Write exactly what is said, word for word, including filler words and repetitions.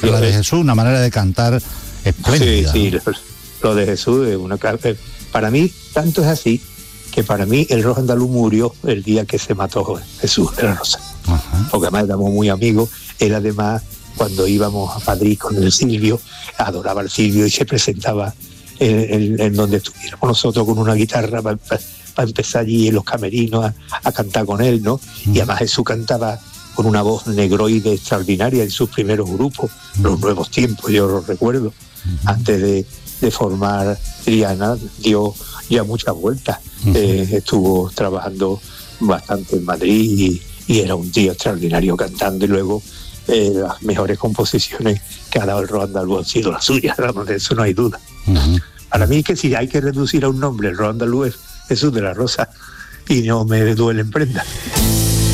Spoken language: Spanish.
la de Jesús, una manera de cantar espléndida. Sí, sí, ¿no? lo, lo de Jesús es una... Para mí, tanto es así, que para mí el rock andaluz murió el día que se mató Jesús de la Rosa. Ajá. Porque además éramos muy amigos. Él además, cuando íbamos a Madrid con el Silvio, adoraba al Silvio y se presentaba en, en, en donde estuviéramos nosotros con una guitarra para, para, para empezar allí en los camerinos a, a cantar con él, ¿no? Uh-huh. Y además Jesús cantaba con una voz negroide extraordinaria en sus primeros grupos, uh-huh. Los Nuevos Tiempos, yo lo recuerdo, uh-huh. Antes de, de formar Triana, dio ya muchas vueltas, uh-huh. eh, estuvo trabajando bastante en Madrid y, y era un tío extraordinario cantando, y luego eh, las mejores composiciones que ha dado el rock andaluz han sido las suyas, de eso no hay duda. Uh-huh. Para mí que si hay que reducir a un nombre el rock andaluz es Jesús de la Rosa, y no me duele en prenda.